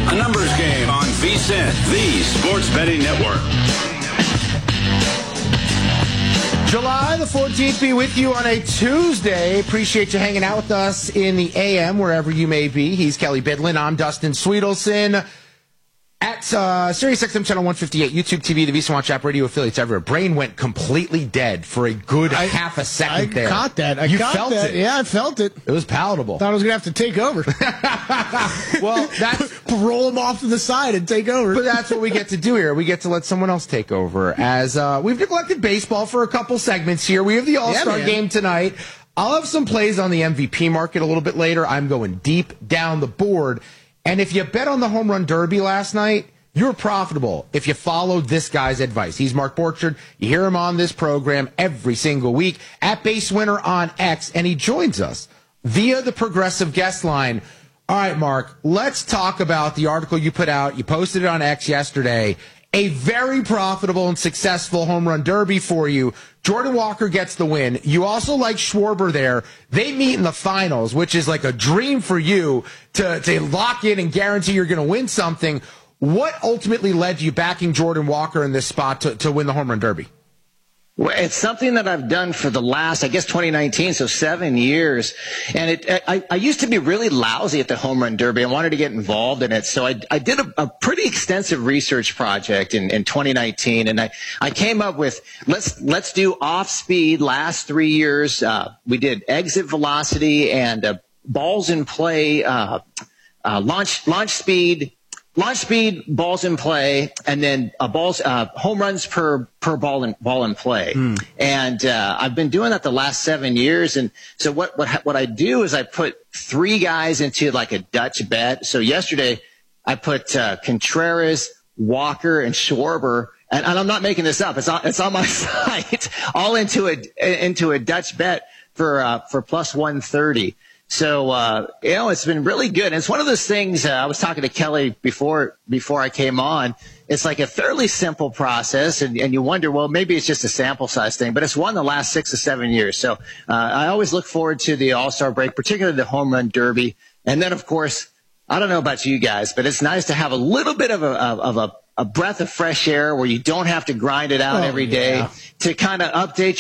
A numbers game on VSiN, the Sports Betting Network. July the 14th be with you on a Tuesday. Appreciate you hanging out with us in the AM, wherever you may be. He's Kelly Bidlin. I'm Dustin Sweetelson. At SiriusXM Channel 158, YouTube TV, the VSiN Watch app, radio affiliates everywhere. Brain went completely dead for a good half a second there. I caught that. You felt it. Yeah, I felt it. It was palatable. Thought I was going to have to take over. Well, that's... roll him off to the side and take over. But that's what we get to do here. We get to let someone else take over. As we've neglected baseball for a couple segments here. We have the All-Star game tonight. I'll have some plays on the MVP market a little bit later. I'm going deep down the board. And if you bet on the Home Run Derby last night, you're profitable if you followed this guy's advice. He's Mark Borchardt. You hear him on this program every single week at Base Winner on X, and he joins us via the Progressive guest line. All right, Mark, let's talk about the article you put out. You posted it on X yesterday. A very profitable and successful Home Run Derby for you. Jordan Walker gets the win. You also like Schwarber there. They meet in the finals, which is like a dream for you to lock in and guarantee you're going to win something. What ultimately led you backing Jordan Walker in this spot to win the Home Run Derby? Well, it's something that I've done for the last, 2019, so 7 years. And I used to be really lousy at the Home Run Derby. I wanted to get involved in it. So I did a pretty extensive research project in 2019. And I came up with, let's do off speed last 3 years. We did exit velocity and balls in play, launch speed, balls in play, and then home runs per ball in play. And I've been doing that the last 7 years. And so what I do is I put three guys into like a Dutch bet. So yesterday I put Contreras, Walker, and Schwarber. And I'm not making this up. It's on my site, all into a Dutch bet for plus 130. So, it's been really good. And it's one of those things, I was talking to Kelly before I came on. It's like a fairly simple process, and you wonder, well, maybe it's just a sample size thing, but it's won the last 6 to 7 years. So, I always look forward to the All-Star break, particularly the Home Run Derby. And then, of course, I don't know about you guys, but it's nice to have a little bit of a breath of fresh air where you don't have to grind it out every day to kind of update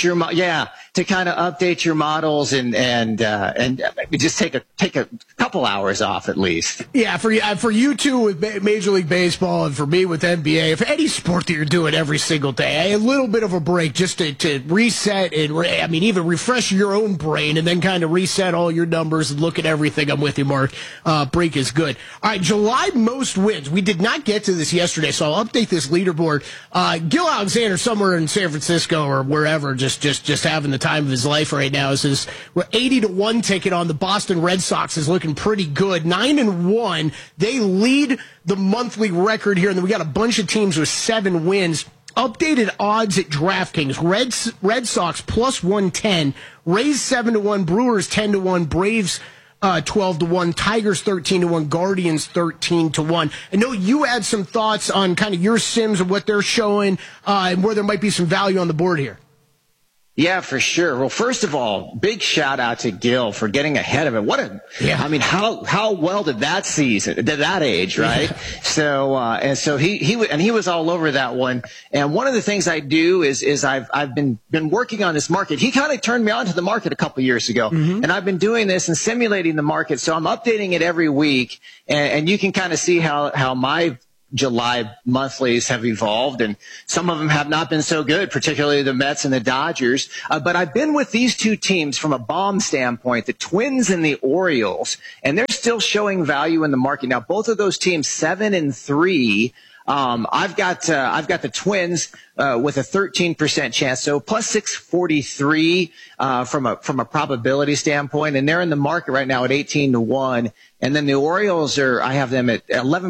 your models and just take a couple hours off at least. Yeah, for you two with Major League Baseball and for me with NBA, if any sport that you're doing every single day, a little bit of a break just to reset and even refresh your own brain and then kind of reset all your numbers and look at everything. I'm with you, Mark. Break is good. All right, July most wins. We did not get to this yesterday, so I'll update this leaderboard. Gil Alexander somewhere in San Francisco or wherever, just having the time of his life right now. We're 80-1 ticket on the Boston Red Sox is looking pretty good. 9-1. They lead the monthly record here, and then we got a bunch of teams with 7 wins. Updated odds at DraftKings. Red Sox plus 110. Rays 7-1. Brewers 10-1. Braves 12-1, Tigers 13-1, Guardians 13-1. I know you had some thoughts on kind of your sims and what they're showing, and where there might be some value on the board here. Yeah, for sure. Well, first of all, big shout out to Gil for getting ahead of it. How well did that season, at that age, right? Yeah. So he was all over that one. And one of the things I do is I've been working on this market. He kind of turned me on to the market a couple years ago, and I've been doing this and simulating the market. So I'm updating it every week, and you can kind of see how my July monthlies have evolved, and some of them have not been so good, particularly the Mets and the Dodgers. But I've been with these two teams from a bomb standpoint, the Twins and the Orioles, and they're still showing value in the market. Now, both of those teams, 7-3. I've got the Twins with a 13% chance, so plus 643 from a probability standpoint, and they're in the market right now at 18-1. And then the Orioles I have them at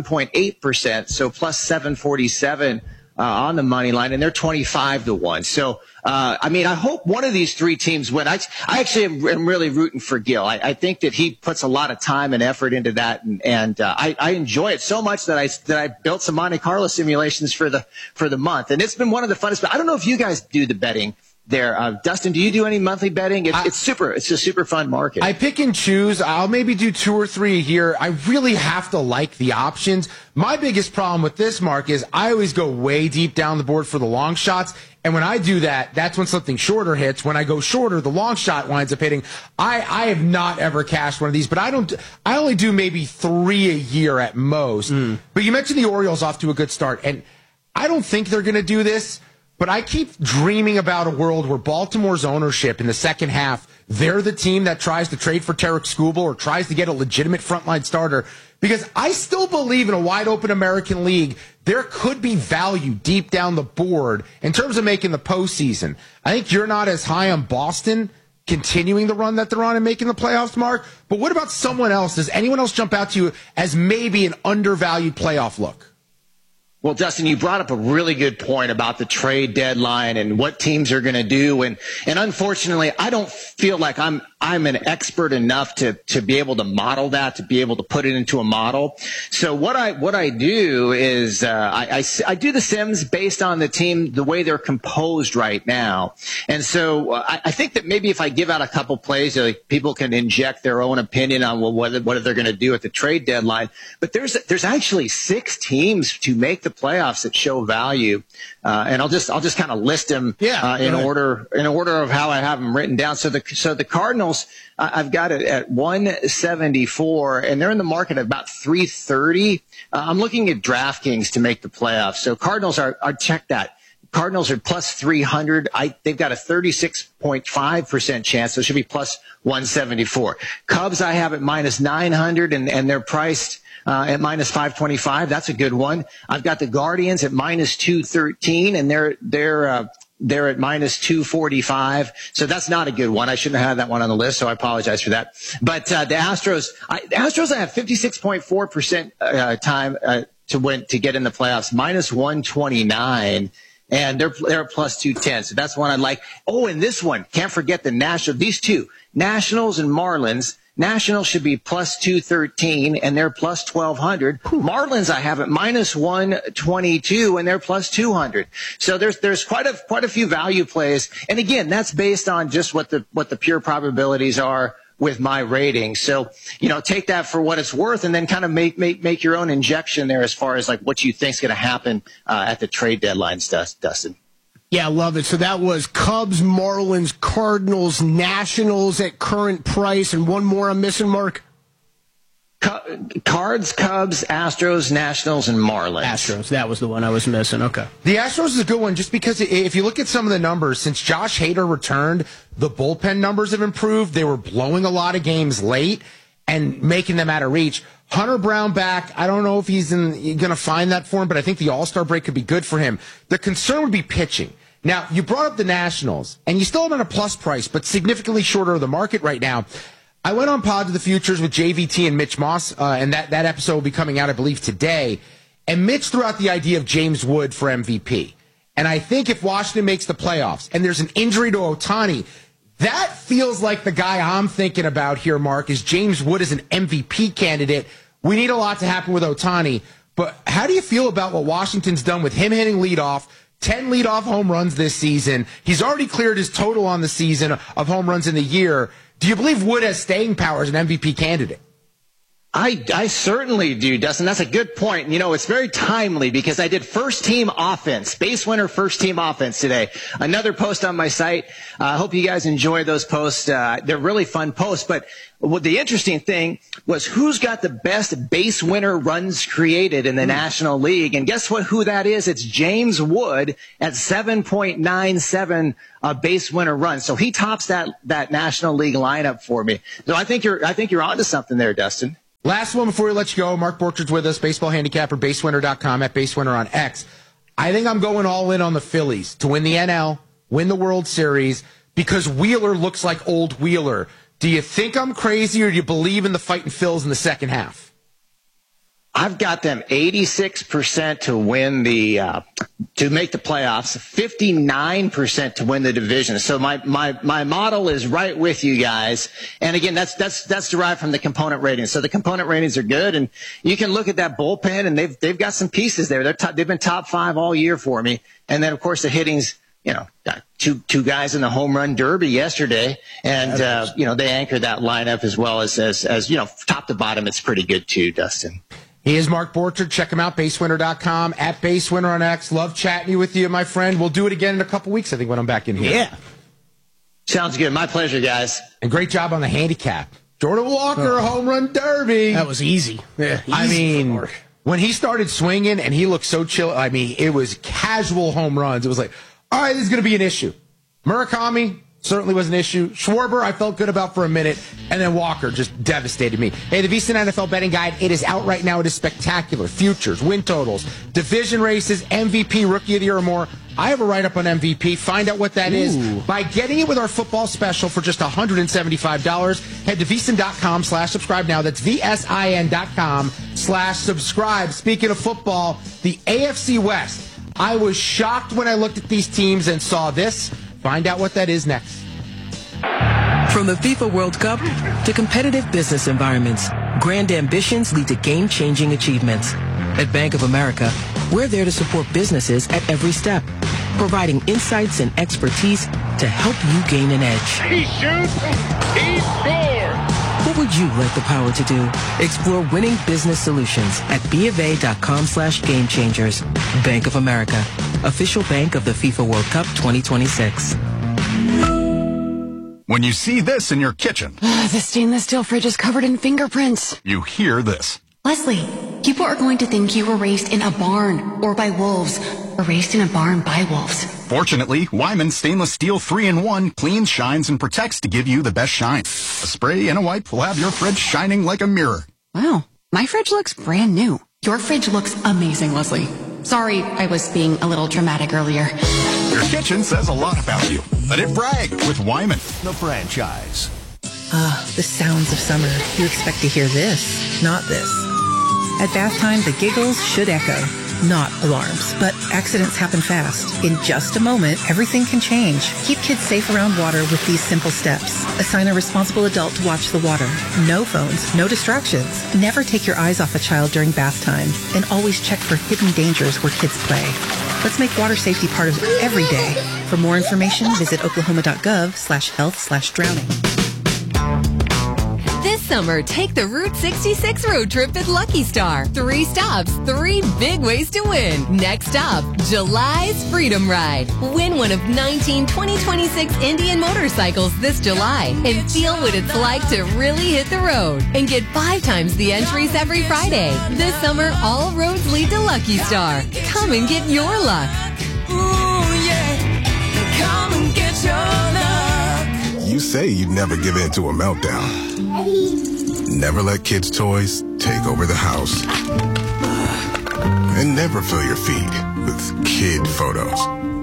11.8%, so plus 747 on the money line, and they're 25-1. So, I hope one of these three teams win. I actually am really rooting for Gil. I think that he puts a lot of time and effort into that, and I enjoy it so much that I built some Monte Carlo simulations for the month, and it's been one of the funnest. But I don't know if you guys do the betting there. Dustin, do you do any monthly betting? It's a super fun market. I pick and choose. I'll maybe do 2 or 3 a year. I really have to like the options. My biggest problem with this, Mark, is I always go way deep down the board for the long shots. And when I do that, that's when something shorter hits. When I go shorter, the long shot winds up hitting. I have not ever cashed one of these, but I only do maybe 3 a year at most. But you mentioned the Orioles off to a good start, and I don't think they're going to do this. But I keep dreaming about a world where Baltimore's ownership in the second half, they're the team that tries to trade for Tarek Skubal or tries to get a legitimate frontline starter. Because I still believe in a wide-open American League, there could be value deep down the board in terms of making the postseason. I think you're not as high on Boston continuing the run that they're on and making the playoffs, Mark. But what about someone else? Does anyone else jump out to you as maybe an undervalued playoff look? Well, Dustin, you brought up a really good point about the trade deadline and what teams are going to do. And unfortunately, I don't feel like I'm an expert enough to be able to model that, to be able to put it into a model. So what I do is, I do the Sims based on the team, the way they're composed right now. And so I think that maybe if I give out a couple plays, people can inject their own opinion on what they're going to do at the trade deadline. But there's actually 6 teams to make the playoffs that show value, and I'll just kind of list them in order of how I have them written down. So the Cardinals, I've got it at 174, and they're in the market at about 330. I'm looking at DraftKings to make the playoffs. So Cardinals are check that. Cardinals are plus 300. They've got a 36.5% chance, so it should be plus 174. Cubs I have at minus 900, and they're priced at minus 525. That's a good one. I've got the Guardians at minus 213, and they're at minus 245. So that's not a good one. I shouldn't have had that one on the list, so I apologize for that. But the Astros I have 56.4% time to get in the playoffs, minus 129. And they're at plus 210. So that's one I like. Oh, and this one, can't forget the Nationals. These two, Nationals and Marlins. Nationals should be plus 213, and they're plus 1,200. Marlins I have at minus 122, and they're plus 200. So there's quite a few value plays. And again, that's based on just what the pure probabilities are with my rating. So, take that for what it's worth, and then kind of make your own injection there as far as like what you think's going to happen at the trade deadline, Dustin. Yeah, I love it. So that was Cubs, Marlins, Cardinals, Nationals at current price, and one more I'm missing, Mark? Cards, Cubs, Astros, Nationals, and Marlins. Astros, that was the one I was missing. Okay. The Astros is a good one just because if you look at some of the numbers, since Josh Hader returned, the bullpen numbers have improved. They were blowing a lot of games late and making them out of reach. Hunter Brown back. I don't know if he's going to find that for him, but I think the All-Star break could be good for him. The concern would be pitching. Now, you brought up the Nationals, and you still have them at a plus price, but significantly shorter of the market right now. I went on Pod to the Futures with JVT and Mitch Moss, and that episode will be coming out, I believe, today. And Mitch threw out the idea of James Wood for MVP. And I think if Washington makes the playoffs and there's an injury to Ohtani, that feels like the guy I'm thinking about here, Mark, is James Wood as an MVP candidate. We need a lot to happen with Ohtani. But how do you feel about what Washington's done with him hitting leadoff? 10 leadoff home runs this season. He's already cleared his total on the season of home runs in the year. Do you believe Wood has staying power as an MVP candidate? I certainly do, Dustin. That's a good point. It's very timely because I did first team offense, base winner first team offense today. Another post on my site. I hope you guys enjoy those posts. They're really fun posts. But the interesting thing was who's got the best base winner runs created in the National League. And guess who that is? It's James Wood at 7.97 base winner runs. So he tops that National League lineup for me. So I think you're onto something there, Dustin. Last one before we let you go. Mark Borchard's with us, baseball handicapper, basewinner.com, at basewinner on X. I think I'm going all in on the Phillies to win the NL, win the World Series, because Wheeler looks like old Wheeler. Do you think I'm crazy, or do you believe in the fighting Phils in the second half? I've got them 86% to win to make the playoffs, 59% to win the division. So my model is right with you guys. And again, that's derived from the component ratings. So the component ratings are good, and you can look at that bullpen, and they've got some pieces there. They've been top 5 all year for me. And then of course the hitting's got two guys in the home run derby yesterday, and they anchored that lineup as well as top to bottom. It's pretty good too, Dustin. He is Mark Borchardt. Check him out, basewinner.com, at basewinner on X. Love chatting with you, my friend. We'll do it again in a couple weeks, I think, when I'm back in here. Yeah. Sounds good. My pleasure, guys. And great job on the handicap. Jordan Walker, home run derby. That was easy. Yeah, when he started swinging and he looked so chill, it was casual home runs. It was like, all right, this is going to be an issue. Murakami certainly was an issue. Schwarber, I felt good about for a minute. And then Walker just devastated me. Hey, the VSiN NFL betting guide, it is out right now. It is spectacular. Futures, win totals, division races, MVP, rookie of the year or more. I have a write-up on MVP. Find out what that is by getting it with our football special for just $175. Head to VSiN.com/subscribe now. That's VSIN.com/subscribe. Speaking of football, the AFC West. I was shocked when I looked at these teams and saw this. Find out what that is next. From the FIFA World Cup to competitive business environments, grand ambitions lead to game-changing achievements. At Bank of America, we're there to support businesses at every step, providing insights and expertise to help you gain an edge. He shoots, he scores! What would you like the power to do? Explore winning business solutions at BofA.com/gamechangers. Bank of America, official bank of the FIFA World Cup 2026. When you see this in your kitchen, the stainless steel fridge is covered in fingerprints. You hear this. Leslie, people are going to think you were raised in a barn or by wolves, or raised in a barn by wolves. Fortunately, Wyman Stainless Steel 3-in-1 cleans, shines, and protects to give you the best shine. A spray and a wipe will have your fridge shining like a mirror. Wow, my fridge looks brand new. Your fridge looks amazing, Leslie. Sorry, I was being a little dramatic earlier. Your kitchen says a lot about you. Let it brag with Wyman. The franchise. The sounds of summer. You expect to hear this, not this. At bath time, the giggles should echo, not alarms. But accidents happen fast. In just a moment, everything can change. Keep kids safe around water with these simple steps. Assign a responsible adult to watch the water. No phones, no distractions. Never take your eyes off a child during bath time. And always check for hidden dangers where kids play. Let's make water safety part of every day. For more information, visit oklahoma.gov/health/drowning. This summer, take the Route 66 road trip at Lucky Star. 3 stops, 3 big ways to win. Next stop, July's Freedom Ride. Win one of 19 2026 Indian motorcycles this July and feel what it's like to really hit the road. And get 5 times the entries every Friday. This summer, all roads lead to Lucky Star. Come and get your luck. Ooh, yeah. Come and get your luck. You say you'd never give in to a meltdown. Never let kids' toys take over the house. And never fill your feed with kid photos.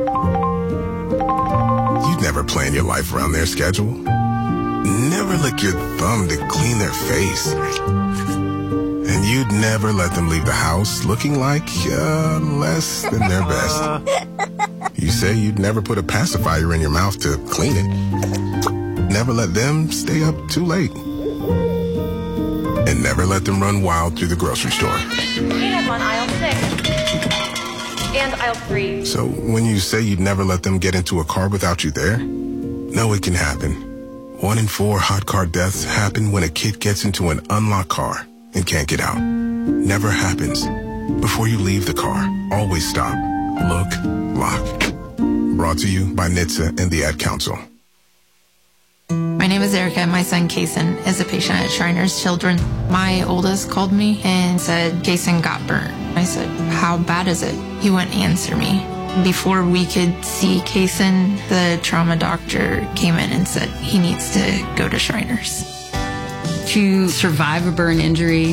You'd never plan your life around their schedule. Never lick your thumb to clean their face. And you'd never let them leave the house looking like less than their best. You say you'd never put a pacifier in your mouth to clean it. Never let them stay up too late. And never let them run wild through the grocery store. Peanuts on aisle 6 and aisle 3. So when you say you'd never let them get into a car without you there, no, it can happen. 1 in 4 hot car deaths happen when a kid gets into an unlocked car and can't get out. Never happens. Before you leave the car, always stop, look, lock. Brought to you by NHTSA and the Ad Council. My name is Erica. My son, Kason, is a patient at Shriners Children. My oldest called me and said, Kason got burnt. I said, how bad is it? He wouldn't answer me. Before we could see Kason, the trauma doctor came in and said he needs to go to Shriners. To survive a burn injury